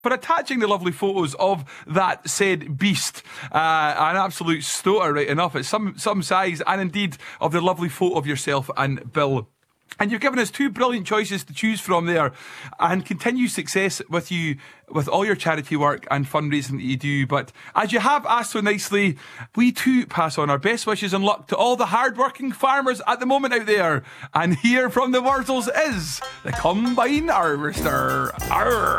for attaching the lovely photos of that said beast. An absolute stoter, right enough. It's some size, and indeed of the lovely photo of yourself and Bill. And you've given us two brilliant choices to choose from there, and continued success with you with all your charity work and fundraising that you do. But as you have asked so nicely, we too pass on our best wishes and luck to all the hard-working farmers at the moment out there. And here from the Wurzels is the Combine Harvester. Arr!